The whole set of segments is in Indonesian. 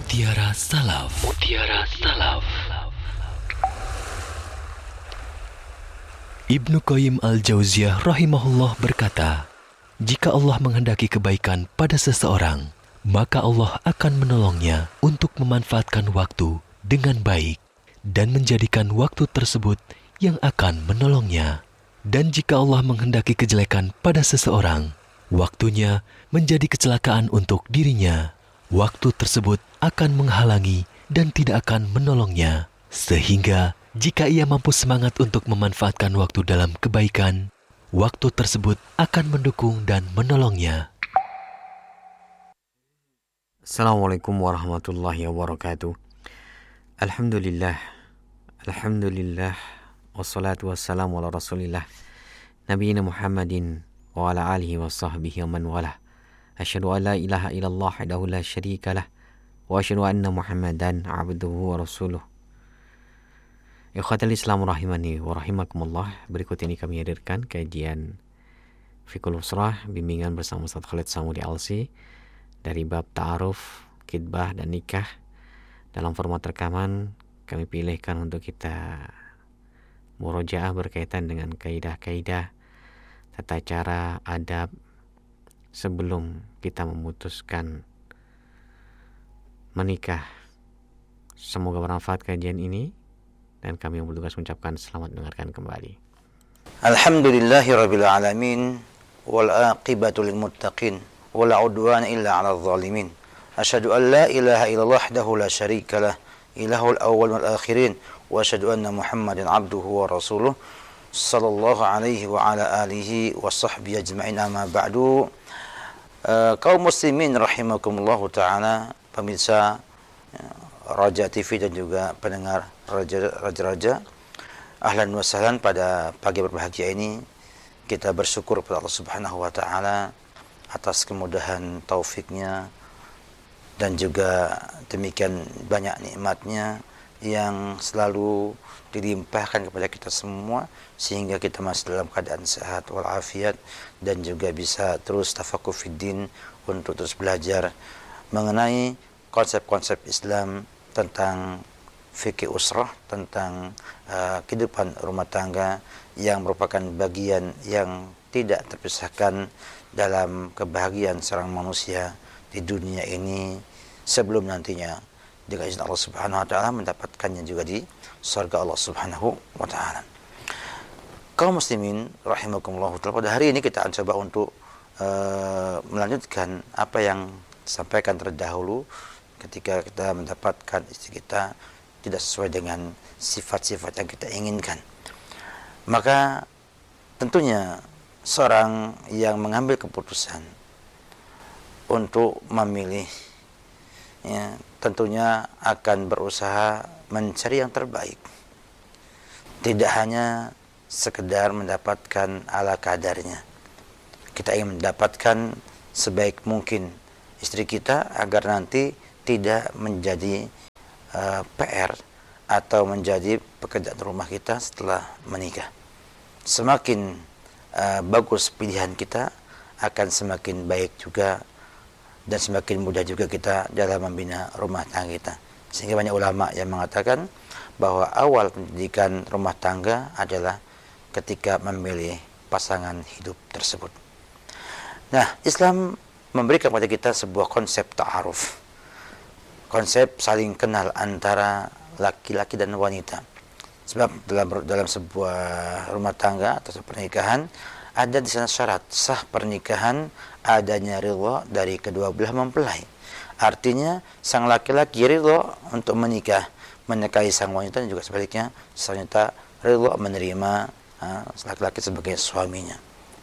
Mutiara Salaf. Mutiara Salaf. Ibnu Qayyim al-Jauziyah rahimahullah berkata, jika Allah menghendaki kebaikan pada seseorang, maka Allah akan menolongnya untuk memanfaatkan waktu dengan baik dan menjadikan waktu tersebut yang akan menolongnya. Dan jika Allah menghendaki kejelekan pada seseorang, waktunya menjadi kecelakaan untuk dirinya. Waktu tersebut akan menghalangi dan tidak akan menolongnya. Sehingga jika ia mampu semangat untuk memanfaatkan waktu dalam kebaikan, waktu tersebut akan mendukung dan menolongnya. Assalamualaikum warahmatullahi wabarakatuh. Alhamdulillah, wassalatu wassalamu ala rasulillah, nabiyina Muhammadin wa ala alihi wa sahbihi wa man walah. Asyhadu an la ilaha illallah wahdahu la syarika lah, wa asyhadu anna Muhammadan abduhu wa rasuluh. Ikhwatal Islam rahimani wa rahimakumullah. Berikut ini kami hadirkan kajian Fiqhul Usrah bimbingan bersama Ustaz Khalid Samudi Alsi dari bab ta'aruf, khitbah dan nikah. Dalam format rekaman kami pilihkan untuk kita murojaah berkaitan dengan kaidah-kaidah tata cara adab sebelum kita memutuskan menikah. Semoga bermanfaat kajian ini dan kami yang bertugas mengucapkan selamat mendengarkan kembali. Alhamdulillahirabbil alamin wal aqibatu lil muttaqin wala udwana illa 'alal zalimin. Asyhadu an la ilaha illallah wahdahu la syarikalah ilahul awwal wal akhirin wa asyhadu anna Muhammadan abduhu wa rasuluh sallallahu alaihi wa ala alihi wa sahbihi ajma'in, amma ba'du. Kaum muslimin rahimakumullahu ta'ala, pemirsa Raja TV dan juga pendengar Raja-Raja, ahlan wa sahlan pada pagi berbahagia ini. Kita bersyukur kepada Allah Subhanahu wa ta'ala atas kemudahan taufiknya dan juga demikian banyak nikmatnya yang selalu dilimpahkan kepada kita semua, sehingga kita masih dalam keadaan sehat walafiat dan juga bisa terus tafakuh fiddin untuk terus belajar mengenai konsep-konsep Islam tentang fikih usrah, tentang kehidupan rumah tangga yang merupakan bagian yang tidak terpisahkan dalam kebahagiaan seorang manusia di dunia ini sebelum nantinya dengan izin Allah Subhanahu wa ta'ala mendapatkannya juga di surga Allah Subhanahu wa ta'ala. Kaum muslimin rahimakumullah ta'ala, pada hari ini kita akan coba untuk melanjutkan apa yang disampaikan terdahulu ketika kita mendapatkan istri kita tidak sesuai dengan sifat-sifat yang kita inginkan. Maka tentunya seorang yang mengambil keputusan untuk memilih, ya, tentunya akan berusaha mencari yang terbaik. Tidak hanya sekedar mendapatkan ala kadarnya. Kita ingin mendapatkan sebaik mungkin istri kita agar nanti tidak menjadi PR atau menjadi pekerjaan rumah kita setelah menikah. Semakin bagus pilihan kita, akan semakin baik juga dan semakin mudah juga kita dalam membina rumah tangga kita. Sehingga banyak ulama yang mengatakan bahwa awal pendidikan rumah tangga adalah ketika memilih pasangan hidup tersebut. Nah, Islam memberikan kepada kita sebuah konsep ta'aruf, konsep saling kenal antara laki-laki dan wanita. Sebab dalam sebuah rumah tangga atau pernikahan ada di sana syarat sah pernikahan adanya ridha dari kedua belah mempelai. Artinya sang laki-laki ridha untuk menikah, menikahi sang wanita, dan juga sebaliknya sang wanita ridha menerima laki-laki sebagai suaminya.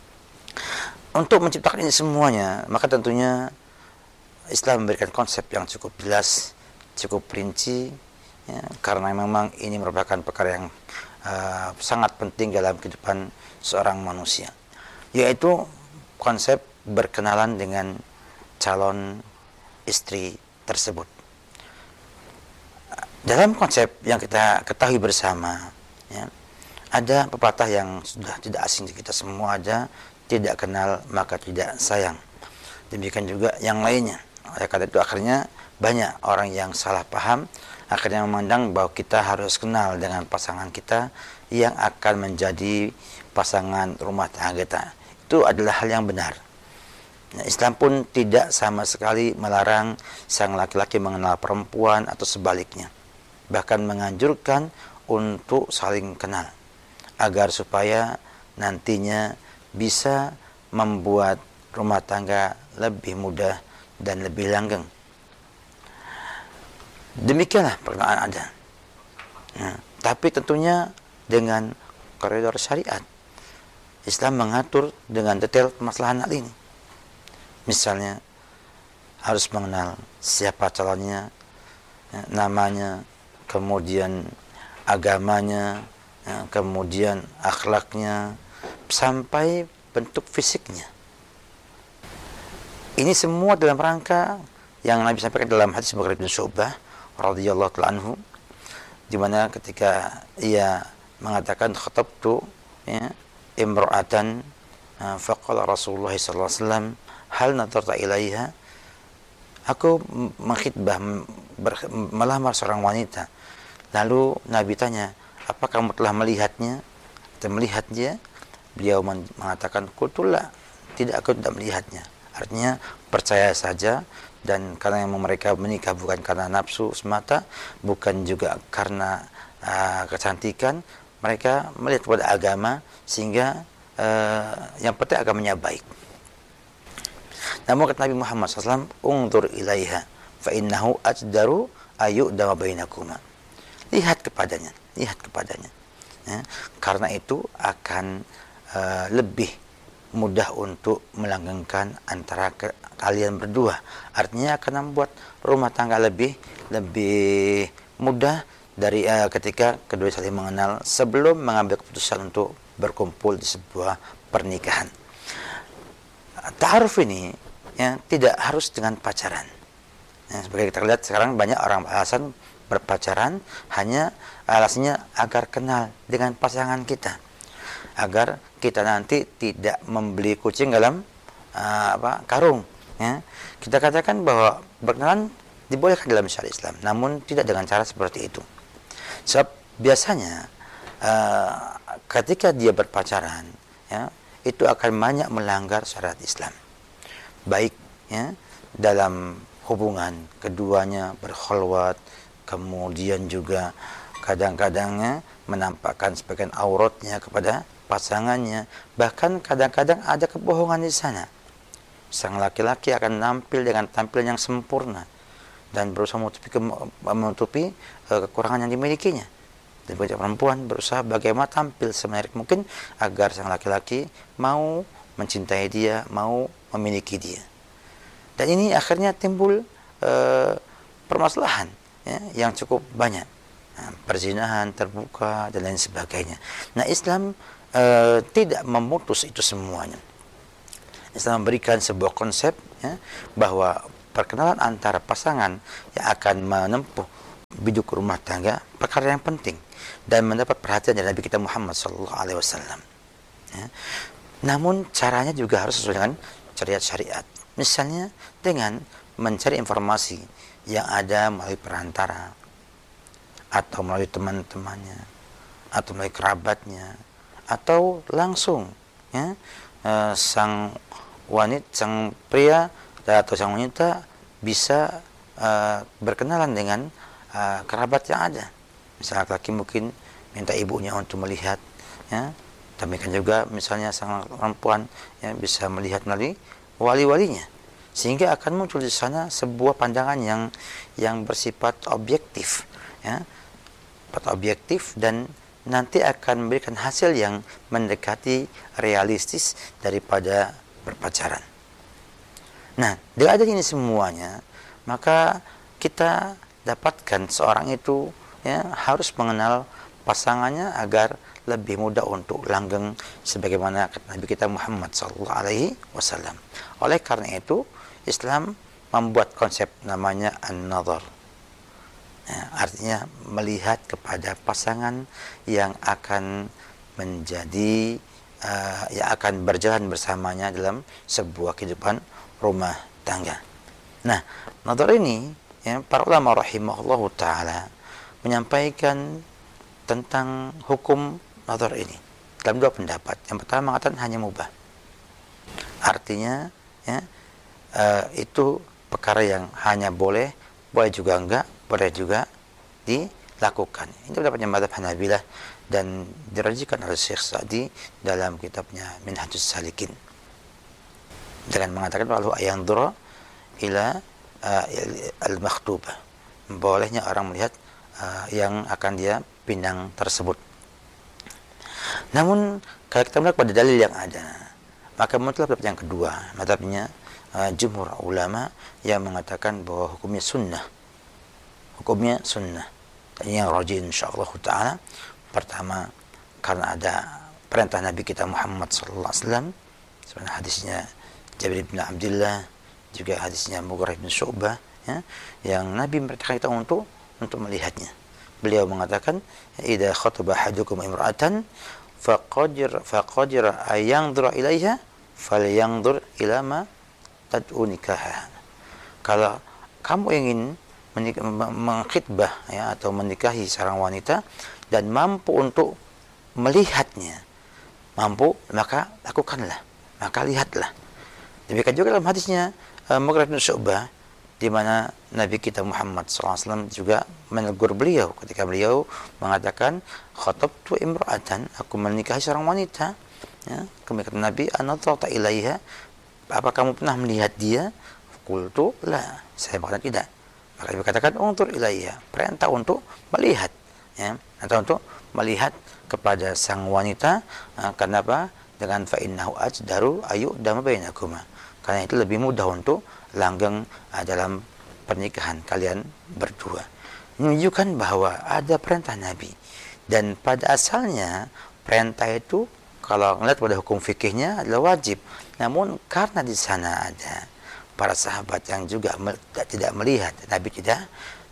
Untuk menciptakan ini semuanya, maka tentunya Islam memberikan konsep yang cukup jelas, cukup rinci, ya, karena memang ini merupakan perkara yang sangat penting dalam kehidupan seorang manusia, yaitu konsep berkenalan dengan calon istri tersebut. Dalam konsep yang kita ketahui bersama, ya, ada pepatah yang sudah tidak asing di kita semua, ada tidak kenal maka tidak sayang. Demikian juga yang lainnya. Oleh karena itu akhirnya banyak orang yang salah paham, akhirnya memandang bahwa kita harus kenal dengan pasangan kita yang akan menjadi pasangan rumah tangga kita. Itu adalah hal yang benar. Nah, Islam pun tidak sama sekali melarang sang laki-laki mengenal perempuan atau sebaliknya. Bahkan menganjurkan untuk saling kenal agar supaya nantinya bisa membuat rumah tangga lebih mudah dan lebih langgeng. Demikianlah perkenaan ada. Nah, tapi tentunya dengan koridor syariat. Islam mengatur dengan detail permasalahan hal ini. Misalnya harus mengenal siapa calonnya, namanya, kemudian agamanya, kemudian akhlaknya, sampai bentuk fisiknya. Ini semua dalam rangka yang Nabi sampaikan dalam hadis Mughirah bin Syu'bah radhiyallahu ta'ala anhu, di mana ketika ia mengatakan khatabtu imra'atan faqala Rasulullah sallallahu alaihi wasallam hal nadarta ilaiha, aku mengkhitbah melamar seorang wanita, lalu Nabi tanya, apa kamu telah melihatnya? Dan melihat dia, beliau mengatakan qultulla, tidak, aku tidak melihatnya. Artinya percaya saja, dan karena yang mereka menikah bukan karena nafsu semata, bukan juga karena kecantikan, mereka melihat pada agama, sehingga yang penting agamanya baik. Namun kata Nabi Muhammad SAW, ungdur ilaiha fa innahu ajdaru ayyu'dama bainakuma. Lihat kepadanya, lihat kepadanya. Ya, karena itu akan lebih mudah untuk melanggengkan antara kalian berdua. Artinya akan membuat rumah tangga lebih mudah dari ketika kedua saling mengenal sebelum mengambil keputusan untuk berkumpul di sebuah pernikahan. Ta'aruf ini ya, tidak harus dengan pacaran. Ya, sebagai kita lihat sekarang banyak orang alasan berpacaran hanya alasannya agar kenal dengan pasangan kita, agar kita nanti tidak membeli kucing dalam karung. Ya. Kita katakan bahwa berkenalan dibolehkan dalam syariat Islam, namun tidak dengan cara seperti itu. Sebab biasanya ketika dia berpacaran, ya, itu akan banyak melanggar syariat Islam. Baik ya, dalam hubungan keduanya berkholwat, kemudian juga kadang-kadangnya menampakkan sebagian auratnya kepada pasangannya, bahkan kadang-kadang ada kebohongan di sana. Sang laki-laki akan nampil dengan tampilan yang sempurna dan berusaha menutupi kekurangan yang dimilikinya. Dan banyak perempuan berusaha bagaimana tampil semenarik mungkin agar sang laki-laki mau mencintai dia, mau memiliki dia. Dan ini akhirnya timbul permasalahan ya, yang cukup banyak. Nah, perzinahan terbuka dan lain sebagainya. Nah, Islam tidak memutus itu semuanya. Islam memberikan sebuah konsep ya, bahwa perkenalan antara pasangan yang akan menempuh biduk rumah tangga perkara yang penting dan mendapat perhatian dari Nabi kita Muhammad SAW. Ya. Namun caranya juga harus sesuai dengan syariat. Misalnya dengan mencari informasi yang ada melalui perantara, atau melalui teman-temannya, atau melalui kerabatnya, atau langsung ya, sang pria atau sang wanita bisa berkenalan dengan kerabat yang ada. Misalnya laki-laki mungkin minta ibunya untuk melihat, ya, demikian juga misalnya sang perempuan ya, bisa melihat melalui wali-walinya, sehingga akan muncul di sana sebuah pandangan yang bersifat objektif, ya, objektif, dan nanti akan memberikan hasil yang mendekati realistis daripada berpacaran. Nah, dengan adanya ini semuanya, maka kita dapatkan seorang itu ya, harus mengenal pasangannya agar lebih mudah untuk langgeng sebagaimana kata Nabi kita Muhammad SAW. Oleh karena itu, Islam membuat konsep namanya an-nadhar. Ya, artinya melihat kepada pasangan yang akan menjadi yang akan berjalan bersamanya dalam sebuah kehidupan rumah tangga. Nah, nadhar ini ya, para ulama rahimahullahu taala menyampaikan tentang hukum nadhar ini dalam dua pendapat. Yang pertama mengatakan hanya mubah. Artinya ya, itu perkara yang hanya boleh juga enggak, boleh juga dilakukan. Ini pendapatnya mazhab Hanabilah dan dirajikan oleh Syekh Sa'di dalam kitabnya Minhajus Salikin. Dengan mengatakan walau ayandura ila al-makhtubah. Bolehnya orang melihat yang akan dia pinang tersebut. Namun kalau kita melihat pada dalil yang ada, maka muncullah pendapat yang kedua, mazhabnya jumhur ulama yang mengatakan bahwa hukumnya sunnah. Hukumnya sunnah. Dan yang rajih insyaallah taala, pertama karena ada perintah Nabi kita Muhammad sallallahu alaihi wasallam, sebenarnya hadisnya Jabir bin Abdullah, juga hadisnya Mughirah bin Syu'bah, ya, yang Nabi memerintahkan kita untuk melihatnya. Beliau mengatakan, "Idza khataba ahadukum imra'atan faqadir ayanzura ilaiha falyanzur ila ma tad'u nikaha." Kalau kamu ingin mengkhitbah ya, atau menikahi seorang wanita dan mampu untuk melihatnya, maka lakukanlah, maka lihatlah. Demikian juga dalam hadisnya Mughirah bin Syu'bah, di mana Nabi kita Muhammad SAW juga menegur beliau ketika beliau mengatakan, khatabtu imra'atan, aku menikahi seorang wanita. Ya, kemudian Nabi, anadrata ilaiha, apa kamu pernah melihat dia? Qultu la, saya mengatakan tidak. Maka Nabi katakan, untur ilaiha, perintah untuk melihat, ya, atau untuk melihat kepada sang wanita. Kenapa? Dengan fa innahu ajdaru ayyudama bainakuma, karena itu lebih mudah untuk langgeng dalam pernikahan kalian berdua. Menunjukkan bahwa ada perintah Nabi, dan pada asalnya perintah itu kalau melihat pada hukum fikihnya adalah wajib. Namun karena di sana ada para sahabat yang juga tidak melihat, Nabi tidak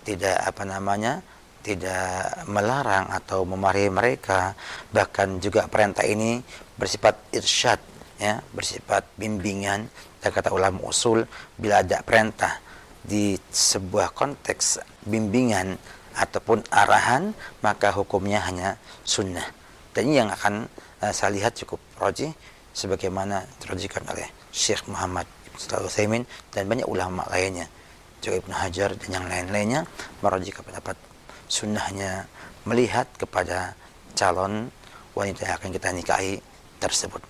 tidak melarang atau memarahi mereka. Bahkan juga perintah ini bersifat irsyad, ya, bersifat bimbingan. Dan kata ulama usul, bila ada perintah di sebuah konteks bimbingan ataupun arahan, maka hukumnya hanya sunnah. Dan ini yang akan saya lihat cukup rajih, sebagaimana dirajihkan oleh Syekh Muhammad Shalih Utsaimin dan banyak ulama lainnya, juga Ibnu Hajar dan yang lain-lainnya merajihkan pendapat sunnahnya melihat kepada calon wanita yang akan kita nikahi tersebut.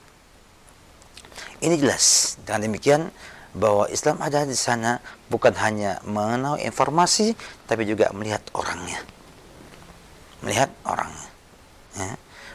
Ini jelas dengan demikian bahwa Islam ada di sana bukan hanya mengenal informasi, tapi juga melihat orangnya. Melihat orangnya. Ya.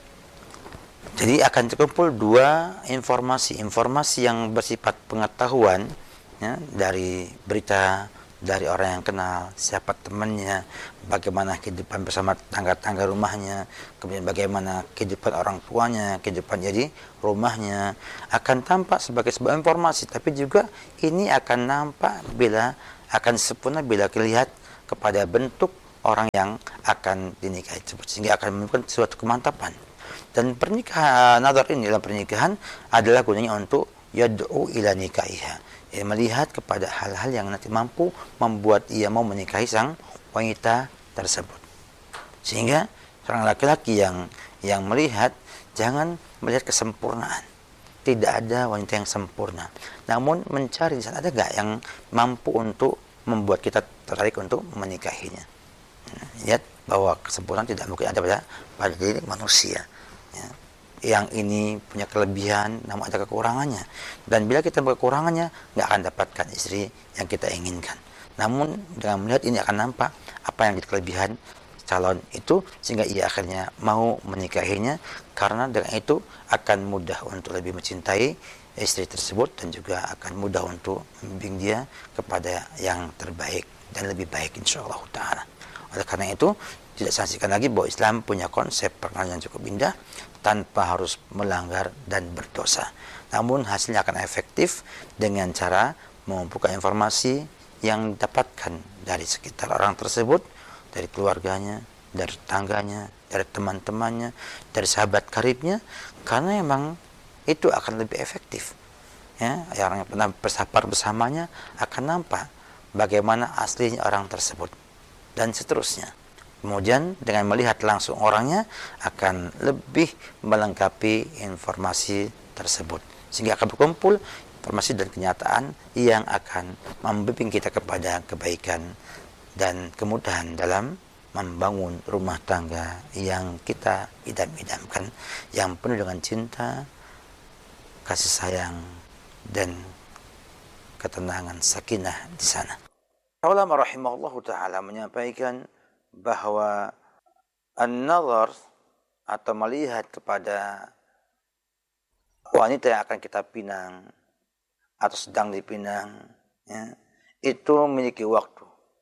Jadi akan terkumpul dua informasi yang bersifat pengetahuan, ya, dari berita, dari orang yang kenal, siapa temannya, bagaimana kehidupan bersama tangga-tangga rumahnya, kemudian bagaimana kehidupan orang tuanya, kehidupan jadi rumahnya, akan tampak sebagai sebuah informasi. Tapi juga ini akan nampak akan sempurna bila dilihat kepada bentuk orang yang akan dinikahi tersebut, sehingga akan menunjukkan suatu kemantapan. Dan pernikahan, nadhar ini dalam pernikahan adalah gunanya untuk yad'u ila nikahiha, melihat kepada hal-hal yang nanti mampu membuat ia mau menikahi sang wanita tersebut. Sehingga seorang laki-laki yang melihat, jangan melihat kesempurnaan. Tidak ada wanita yang sempurna. Namun mencari di sana ada nggak yang mampu untuk membuat kita tertarik untuk menikahinya. Lihat bahwa kesempurnaan tidak mungkin ada pada diri manusia. Ya. Yang ini punya kelebihan, namun ada kekurangannya. Dan bila kita kekurangannya, nggak akan dapatkan istri yang kita inginkan. Namun dengan melihat ini akan nampak apa yang jadi kelebihan calon itu, sehingga ia akhirnya mau menikahinya. Karena dengan itu akan mudah untuk lebih mencintai istri tersebut, dan juga akan mudah untuk membimbing dia kepada yang terbaik dan lebih baik insyaallah ta'ala. Oleh karena itu, tidak saksikan lagi bahwa Islam punya konsep perkenalan yang cukup indah tanpa harus melanggar dan berdosa. Namun hasilnya akan efektif dengan cara mengumpulkan informasi yang didapatkan dari sekitar orang tersebut, dari keluarganya, dari tetangganya, dari teman-temannya, dari sahabat karibnya, karena memang itu akan lebih efektif. Ya, orang yang pernah bersafar bersamanya akan nampak bagaimana aslinya orang tersebut, dan seterusnya. Kemudian dengan melihat langsung orangnya akan lebih melengkapi informasi tersebut, sehingga akan berkumpul informasi dan kenyataan yang akan membimbing kita kepada kebaikan dan kemudahan dalam membangun rumah tangga yang kita idam-idamkan, yang penuh dengan cinta, kasih sayang, dan ketenangan, sakinah di sana. Ulama rahimahullah ta'ala menyampaikan bahwa an-nazar atau melihat kepada wanita yang akan kita pinang atau sedang dipinang, ya, itu memiliki waktu.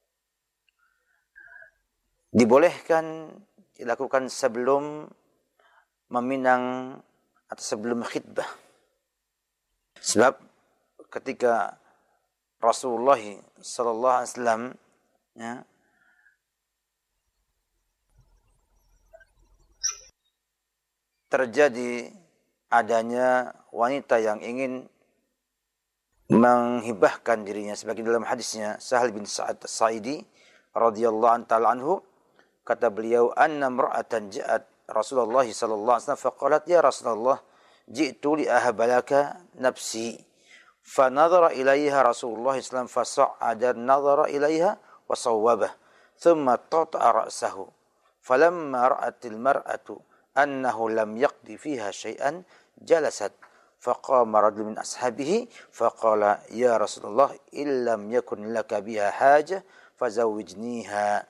Dibolehkan dilakukan sebelum meminang atau sebelum khitbah. Sebab ketika Rasulullah sallallahu alaihi wasallam, ya, terjadi adanya wanita yang ingin menghibahkan dirinya, sebagai dalam hadisnya Sahal bin Sa'ad As-Sa'idi radhiyallahu anhu, kata beliau, anna mar'atan ja'at Rasulullah sallallahu alaihi wasallam faqalat ya Rasulullah ji'tu li ahabalaka nafsi, fa nadhara ilaiha Rasulullah sallallahu alaihi wasallam fasa'ada nadhara ilaiha wa sawwabah thumma tata'a ra'sahu, falamma ra'atil mar'atu annahu lam yaqdi fiha syai'an jalasat faqama rajulun min ashabihi faqala ya Rasulullah illam yakun laka biha haja fazawwijniha.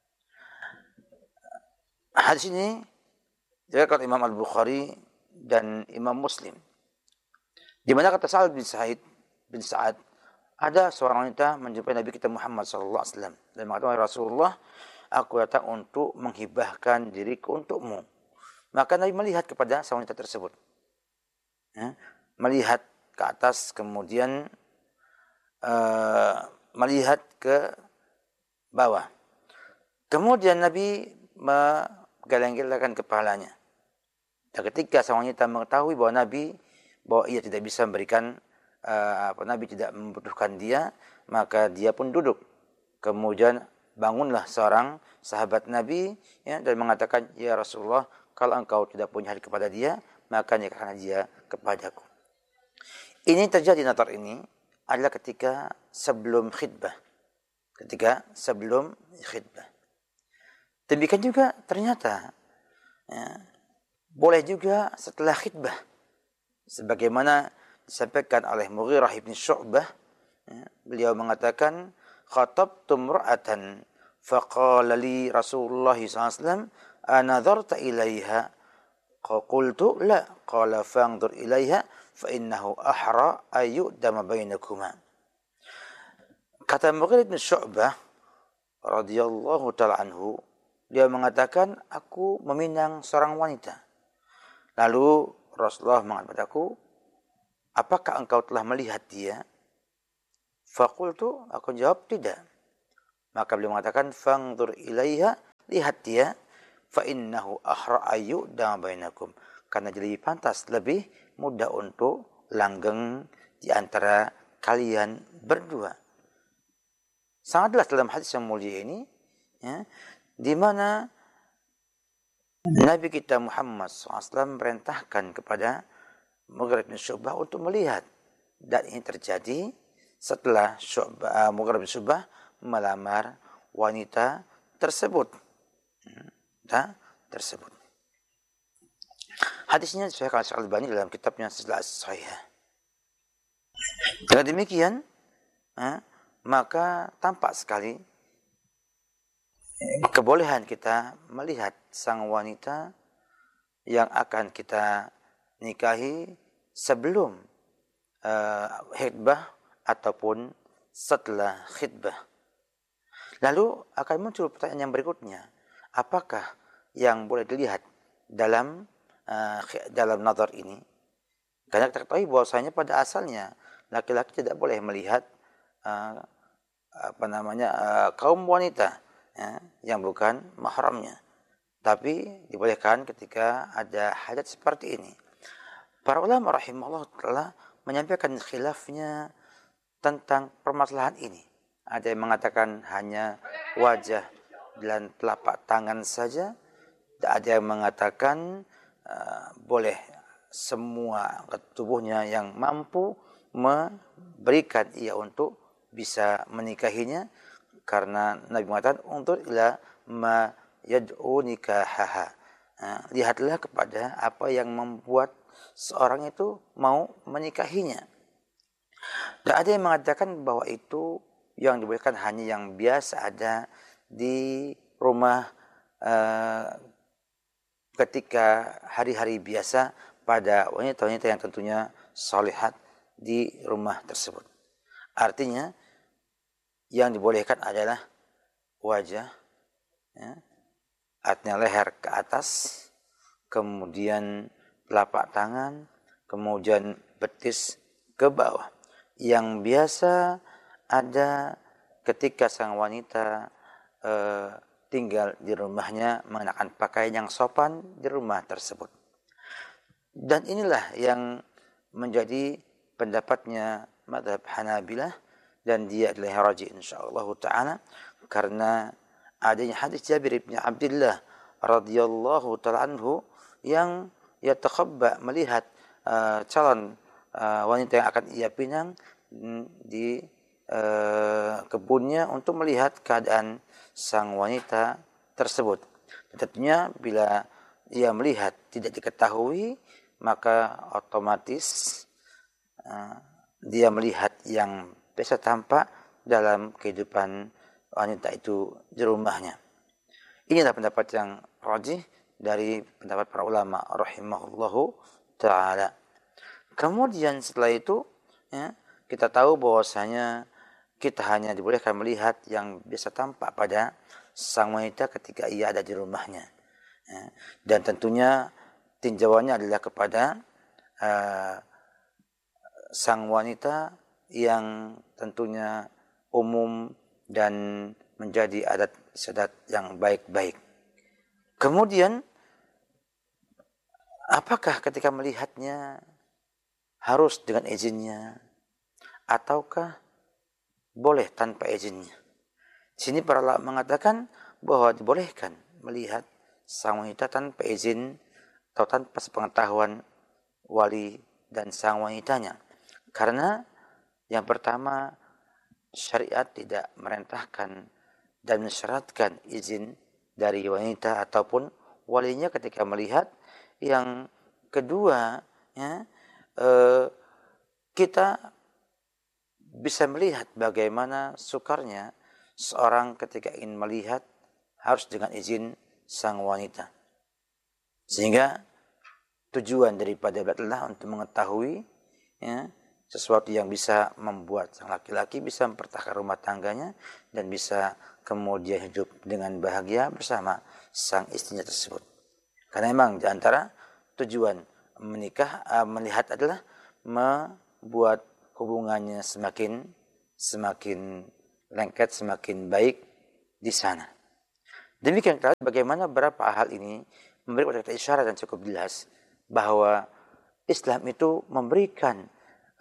Hadis ini diriwayatkan Imam Al-Bukhari dan Imam Muslim, di mana kata Sa'ad bin Sa'ad, ada seorang wanita menjumpai Nabi kita Muhammad sallallahu alaihi wasallam dan mengatakan, Rasulullah, aku datang untuk menghibahkan diriku untukmu. Maka Nabi melihat kepada sang wanita tersebut, ya, melihat ke atas, kemudian melihat ke bawah. Kemudian Nabi menggeleng-gelengkan kepalanya. Dan ketika sang wanita mengetahui bahwa ia tidak bisa memberikan, Nabi tidak membutuhkan dia, maka dia pun duduk. Kemudian bangunlah seorang sahabat Nabi, ya, dan mengatakan, ya Rasulullah, kalau engkau tidak punya hati kepada dia, maka nikahkanlah dia kepadaku. Ini terjadi, nazar ini adalah ketika sebelum khitbah. Demikian juga ternyata, ya, boleh juga setelah khitbah, sebagaimana disampaikan oleh Mughirah bin Syu'bah, ya, beliau mengatakan, khatabtu imra'atan faqala li Rasulullah sallallahu alaihi wasallam anadharta ilaiha, qultu la, qala fanzur ilaiha fa innahu ahra ayyudama bainakuma. Kata Mughirah bin Syu'bah radhiyallahu ta'ala anhu, dia mengatakan, aku meminang seorang wanita. Lalu Rasulullah mengatakan padaku, apakah engkau telah melihat dia? Faqultu, aku jawab tidak. Maka beliau mengatakan, fanzur ilaiha, lihat dia, fa innahu ahra ayyudama bainakum, karena jadi pantas, lebih mudah untuk langgeng di antara kalian berdua. Sangat jelas dalam hadis yang mulia ini, ya, di mana Nabi kita Muhammad SAW merintahkan kepada Mughirah bin Syu'bah untuk melihat, dan ini terjadi setelah Mughirah bin Syu'bah melamar wanita tersebut. Hadisnya disahihkan oleh Al-Albani dalam kitabnya Silsilah As-Sahih. Dengan demikian, maka tampak sekali kebolehan kita melihat sang wanita yang akan kita nikahi sebelum khitbah ataupun setelah khitbah. Lalu akan muncul pertanyaan yang berikutnya, apakah yang boleh dilihat dalam nazar ini? Karena kita ketahui bahwasanya pada asalnya laki-laki tidak boleh melihat kaum wanita, ya, yang bukan mahramnya, tapi dibolehkan ketika ada hajat seperti ini. Para ulama rahimahullah telah menyampaikan khilafnya tentang permasalahan ini. ada yang mengatakan hanya wajah dan telapak tangan saja, ada yang mengatakan boleh semua tubuhnya yang mampu memberikan ia untuk bisa menikahinya, karena Nabi mengatakan untuk ila ma yad'u nikahaha. Lihatlah kepada apa yang membuat seorang itu mau menikahinya. Dan ada yang mengatakan bahwa itu yang dibolehkan hanya yang biasa ada di rumah ketika hari-hari biasa pada wanita-wanita yang tentunya salihat di rumah tersebut. Artinya yang dibolehkan adalah wajah, ya, artinya leher ke atas, kemudian telapak tangan, kemudian betis ke bawah. Yang biasa ada ketika sang wanita tinggal di rumahnya mengenakan pakaian yang sopan di rumah tersebut. Dan inilah yang menjadi pendapatnya mazhab Hanabilah, dan dia adalah rajih insyaallah taala, karena adanya hadis Jabir bin Abdullah radhiyallahu taala anhu yang yatakhabba melihat calon wanita yang akan ia pinang di kebunnya untuk melihat keadaan sang wanita tersebut. Tentunya bila ia melihat tidak diketahui, maka otomatis dia melihat yang biasa tampak dalam kehidupan wanita itu di rumahnya. Inilah pendapat yang rajih dari pendapat para ulama rahimahullahu ta'ala. Kemudian setelah itu, ya, kita tahu bahwasanya kita hanya dibolehkan melihat yang biasa tampak pada sang wanita ketika ia ada di rumahnya. Ya. Dan tentunya tinjauannya adalah kepada sang wanita yang tentunya umum dan menjadi adat istiadat yang baik-baik. Kemudian, apakah ketika melihatnya harus dengan izinnya, ataukah boleh tanpa izinnya? Sini para ulama mengatakan bahwa dibolehkan melihat sang wanita tanpa izin atau tanpa sepengetahuan wali dan sang wanitanya. Karena yang pertama, syariat tidak merintahkan dan mensyaratkan izin dari wanita ataupun walinya ketika melihat. Yang kedua, ya, kita bisa melihat bagaimana sukarnya seorang ketika ingin melihat harus dengan izin sang wanita. Sehingga tujuan daripada adalah untuk mengetahui, ya, sesuatu yang bisa membuat sang laki-laki bisa mempertahankan rumah tangganya dan bisa kemudian hidup dengan bahagia bersama sang istrinya tersebut. Karena memang di antara tujuan menikah, melihat adalah membuat hubungannya semakin lengket, semakin baik di sana. Demikian bagaimana beberapa hal ini memberi kita isyarat dan cukup jelas bahwa Islam itu memberikan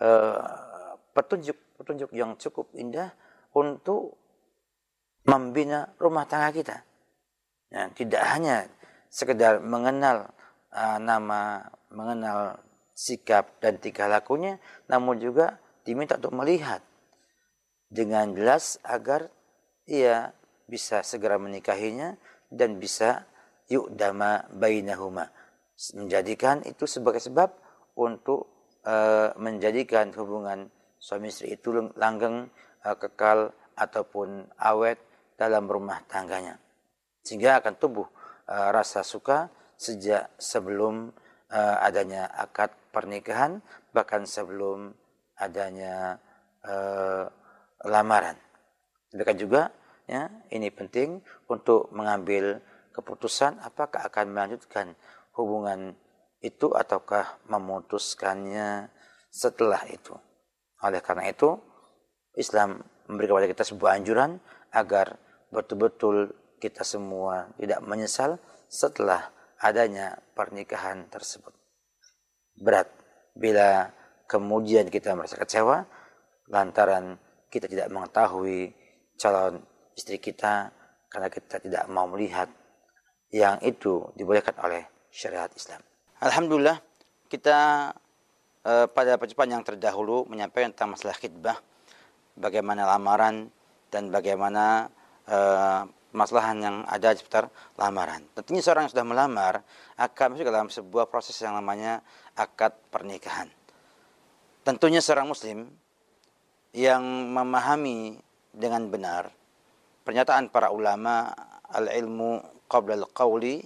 petunjuk yang cukup indah untuk membina rumah tangga kita. Ya, tidak hanya sekedar mengenal nama, mengenal sikap dan tingkah lakunya, namun juga diminta untuk melihat dengan jelas agar ia bisa segera menikahinya dan bisa yu'dama bainahuma, menjadikan itu sebagai sebab untuk menjadikan hubungan suami istri itu langgeng, kekal ataupun awet dalam rumah tangganya, sehingga akan tumbuh rasa suka sejak sebelum adanya akad pernikahan, bahkan sebelum adanya lamaran. Demikian juga, ya, ini penting untuk mengambil keputusan apakah akan melanjutkan hubungan itu ataukah memutuskannya setelah itu. Oleh karena itu, Islam memberi kepada kita sebuah anjuran agar betul-betul kita semua tidak menyesal setelah adanya pernikahan tersebut. Berat bila kemudian kita merasa kecewa lantaran kita tidak mengetahui calon istri kita karena kita tidak mau melihat yang itu dibolehkan oleh syariat Islam. Alhamdulillah, kita pada perjumpaan yang terdahulu menyampaikan tentang masalah khitbah, bagaimana lamaran dan bagaimana permasalahan yang ada di seputar lamaran. Tentunya seorang yang sudah melamar akan masuk dalam sebuah proses yang namanya akad pernikahan. Tentunya seorang muslim yang memahami dengan benar pernyataan para ulama, al-ilmu qabla al-qawli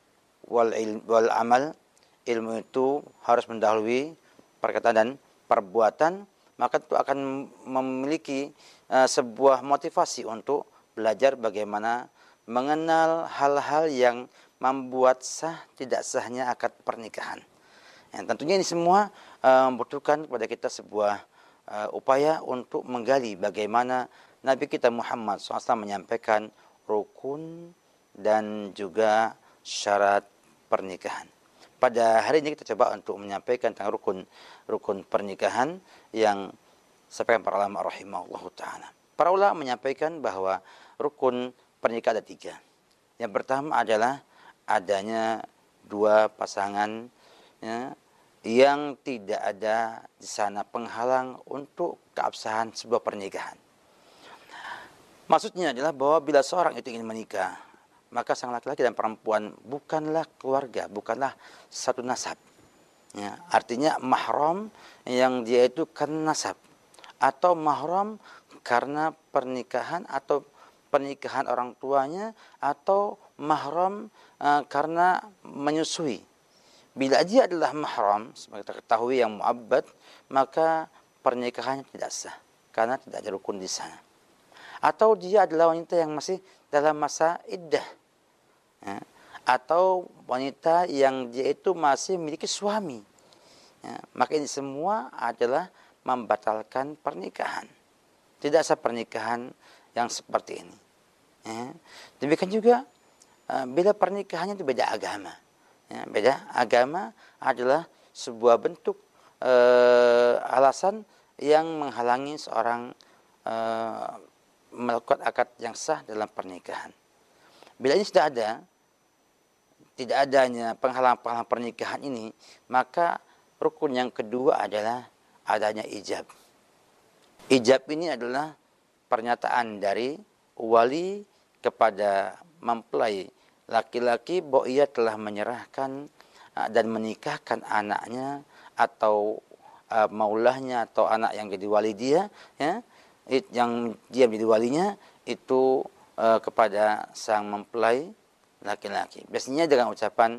wal amal, ilmu itu harus mendahului perkataan dan perbuatan, maka itu akan memiliki sebuah motivasi untuk belajar bagaimana mengenal hal-hal yang membuat sah tidak sahnya akad pernikahan. Tentunya ini semua membutuhkan kepada kita sebuah upaya untuk menggali bagaimana Nabi kita Muhammad SAW menyampaikan rukun dan juga syarat pernikahan. Pada hari ini kita coba untuk menyampaikan tentang rukun pernikahan yang disampaikan para ulama rahimahullah ta'ala. Para ulama menyampaikan bahwa rukun pernikahan ada 3. Yang pertama adalah adanya 2 pasangan yang tidak ada di sana penghalang untuk keabsahan sebuah pernikahan. Maksudnya adalah bahwa bila seorang itu ingin menikah, maka sang laki-laki dan perempuan bukanlah keluarga, bukanlah satu nasab. Artinya mahram yang dia itu karena nasab, atau mahram karena pernikahan atau pernikahan orang tuanya, atau mahram karena menyusui. Bila dia adalah mahram, sebagai kita ketahui yang muabbad, maka pernikahannya tidak sah karena tidak ada rukun di sana. Atau dia adalah wanita yang masih dalam masa iddah, atau wanita yang dia itu masih memiliki suami, maka ini semua adalah membatalkan pernikahan. Tidak sah pernikahan yang seperti ini. Demikian juga bila pernikahannya itu beda agama. Beda agama adalah sebuah bentuk alasan yang menghalangi seorang melakukan akad yang sah dalam pernikahan. Bila ini sudah ada, tidak adanya penghalang-penghalang pernikahan ini, maka rukun yang kedua adalah adanya ijab. Ijab ini adalah pernyataan dari wali kepada mempelai laki-laki bahwa ia telah menyerahkan dan menikahkan anaknya atau maulahnya atau anak yang jadi wali dia, yang dia menjadi walinya itu kepada sang mempelai laki-laki. Biasanya dengan ucapan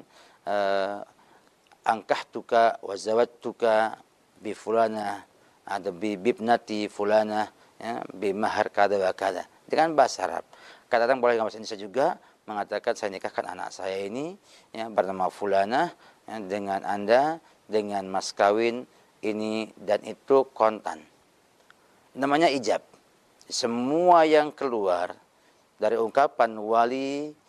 angkahtuka wa zawattuka bi fulana, ada bi bibnati fulana, bi mahar kada wa kada. Dengan bahasa Arab. Kadang-kadang boleh dengan bahasa Indonesia juga mengatakan saya nikahkan anak saya ini bernama fulana dengan Anda dengan mas kawin ini dan itu kontan. Namanya ijab. Semua yang keluar dari ungkapan wali